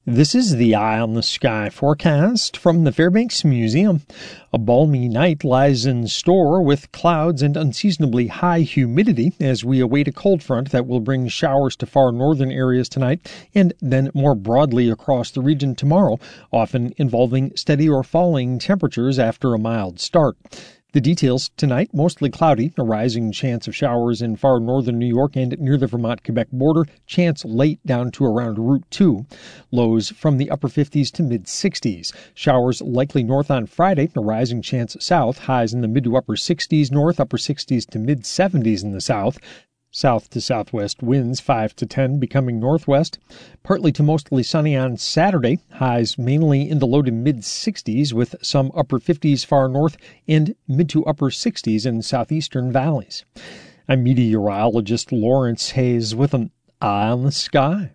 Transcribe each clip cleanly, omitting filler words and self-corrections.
This is the Eye on the Sky forecast from the Fairbanks Museum. A balmy night lies in store with clouds and unseasonably high humidity as we await a cold front that will bring showers to far northern areas tonight and then more broadly across the region tomorrow, often involving steady or falling temperatures after a mild start. The details tonight, mostly cloudy, a rising chance of showers in far northern New York and near the Vermont-Quebec border, chance late down to around Route 2. Lows from the upper 50s to mid-60s. Showers likely north on Friday, a rising chance south, highs in the mid to upper 60s north, upper 60s to mid-70s in the south. South to southwest winds 5 to 10 becoming northwest. Partly to mostly sunny on Saturday. Highs mainly in the low to mid-60s with some upper 50s far north and mid to upper 60s in southeastern valleys. I'm meteorologist Lawrence Hayes with an Eye on the Sky.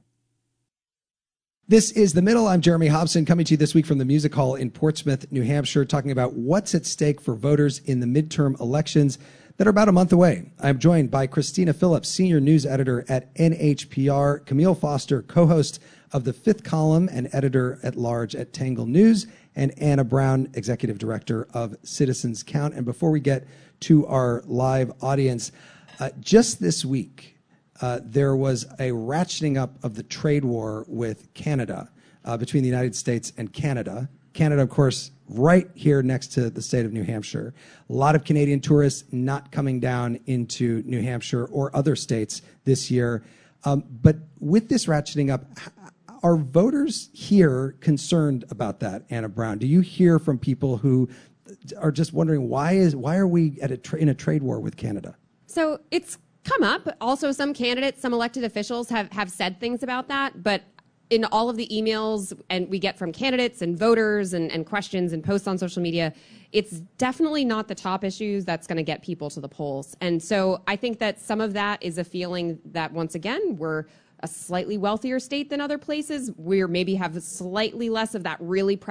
This is The Middle. I'm Jeremy Hobson, coming to you this week from the Music Hall in Portsmouth, New Hampshire, talking about what's at stake for voters in the midterm elections that are about a month away. I'm joined by Christina Phillips, senior news editor at NHPR, Camille Foster, co-host of the Fifth Column and editor-at-large at Tangle News, and Anna Brown, executive director of Citizens Count. And before we get to our live audience, just this week, there was a ratcheting up of the trade war with Canada, between the United States and Canada. Canada, of course, right here next to the state of New Hampshire. A lot of Canadian tourists not coming down into New Hampshire or other states this year. But with this ratcheting up, are voters here concerned about that, Anna Brown? Do you hear from people who are just wondering why are we in a trade war with Canada? So it's come up. Also, some candidates, some elected officials have said things about that, but in all of the emails and we get from candidates and voters and questions and posts on social media, it's definitely not the top issues that's going to get people to the polls. And so I think that some of that is a feeling that, once again, we're a slightly wealthier state than other places. We maybe have slightly less of that really